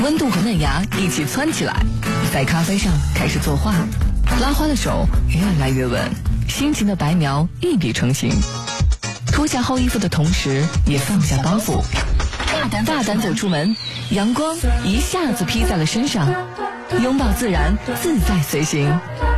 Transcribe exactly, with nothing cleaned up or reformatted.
温度和嫩芽一起窜起来，在咖啡上开始作画，拉花的手越来越稳，辛勤的白描一笔成型。脱下厚衣服的同时，也放下包袱，大胆大胆走出门，阳光一下子披在了身上，拥抱自然，自在随行。